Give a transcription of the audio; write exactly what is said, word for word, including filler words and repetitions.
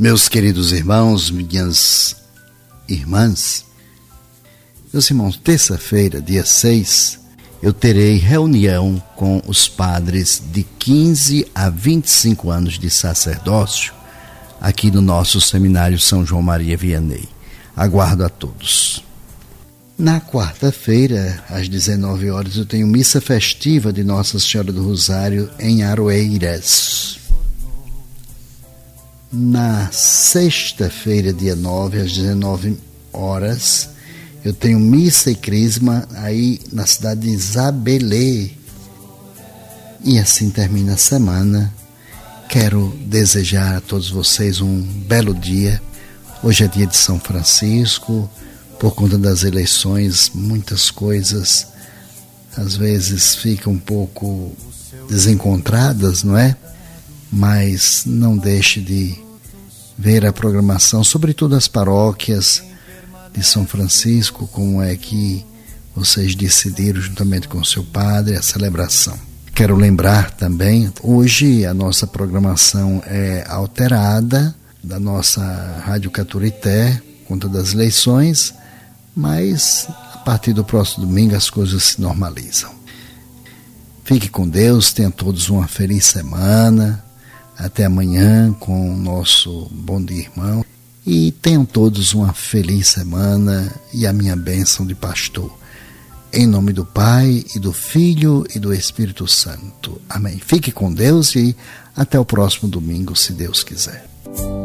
Meus queridos irmãos, minhas irmãs, meus irmãos, terça-feira, dia seis, eu terei reunião com os padres de quinze a vinte e cinco anos de sacerdócio aqui no nosso seminário São João Maria Vianney. Aguardo a todos. Na quarta-feira, às dezenove horas, eu tenho missa festiva de Nossa Senhora do Rosário em Aroeiras. Na sexta-feira, dia nove, às dezenove horas, eu tenho missa e crisma aí na cidade de Isabelê. E assim termina a semana. Quero desejar a todos vocês um belo dia. Hoje é dia de São Francisco. Por conta das eleições, muitas coisas às vezes ficam um pouco desencontradas, não é? Mas não deixe de ver a programação, sobretudo as paróquias de São Francisco, como é que vocês decidiram juntamente com o seu padre a celebração. Quero lembrar também, hoje a nossa programação é alterada da nossa Rádio Caturité, por conta das eleições, mas a partir do próximo domingo as coisas se normalizam. Fique com Deus, tenham todos uma feliz semana, até amanhã com o nosso Bom Dia Irmão, e tenham todos uma feliz semana e a minha bênção de pastor. Em nome do Pai, e do Filho, e do Espírito Santo. Amém. Fique com Deus e até o próximo domingo, se Deus quiser.